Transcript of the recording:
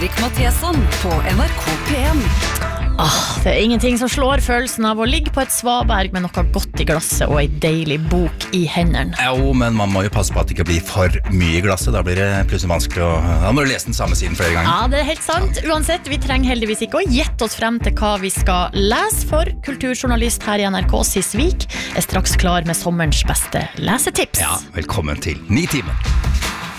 Henrik Matheson på NRK P1. Det ingenting som slår følelsen av å ligge på et svaberg med noe godt i glasset og en deilig bok i hendene. Jo, men man må jo passe på at det ikke blir for mye i glasset. Da blir det plutselig vanskelig Da må du lese den samme siden flere ganger. Ja, det helt sant. Uansett, vi trenger heldigvis ikke å gjette oss frem til hva vi skal lese, for kulturjournalist her i NRK, Sissvik, straks klar med sommerens beste lesetips. Ja, velkommen til 9 timer.